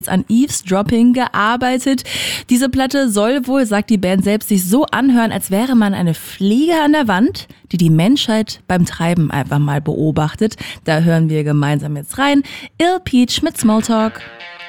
an Eavesdropping gearbeitet. Diese Platte soll wohl, sagt die Band selbst, sich so anhören, als wäre man eine Fliege an der Wand, die die Menschheit beim Treiben einfach mal beobachtet. Da hören wir gemeinsam jetzt rein. Ill Peach mit Smalltalk.